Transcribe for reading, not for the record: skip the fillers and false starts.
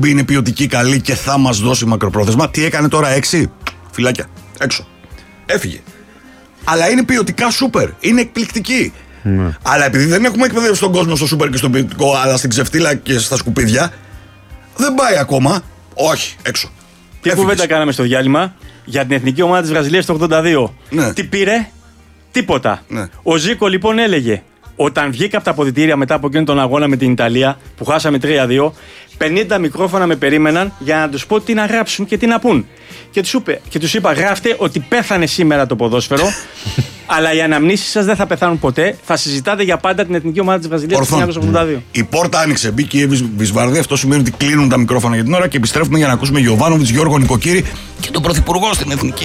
είναι ποιοτική, καλή και θα μας δώσει μακροπρόθεσμα. Τι έκανε τώρα, 6 φυλάκια έξω. Έφυγε. Αλλά είναι ποιοτικά σούπερ. Είναι εκπληκτική. Ναι. Αλλά επειδή δεν έχουμε εκπαιδεύσει τον κόσμο στο σούπερ και στο ποιοτικό, αλλά στην ξεφτύλα και στα σκουπίδια, δεν πάει ακόμα. Όχι, έξω. Τι κουβέντα κάναμε στο διάλειμμα για την εθνική ομάδα της Βραζιλίας το 82. Ναι. Τι πήρε, τίποτα. Ναι. Ο Ζήκο λοιπόν έλεγε, όταν βγήκα από τα αποδυτήρια μετά από εκείνον τον αγώνα με την Ιταλία που χάσαμε 3-2, 50 μικρόφωνα με περίμεναν για να τους πω τι να γράψουν και τι να πούν. Και τους είπα, γράφτε ότι πέθανε σήμερα το ποδόσφαιρο, αλλά οι αναμνήσεις σας δεν θα πεθάνουν ποτέ. Θα συζητάτε για πάντα την εθνική ομάδα της Βραζιλίας του 1982. Η πόρτα άνοιξε, μπήκε η Βυσβαρδή. Αυτό σημαίνει ότι κλείνουν τα μικρόφωνα για την ώρα και επιστρέφουμε για να ακούσουμε Γιοβάνοβιτς, Γιώργο Νικοκύρη και τον πρωθυπουργό στην εθνική.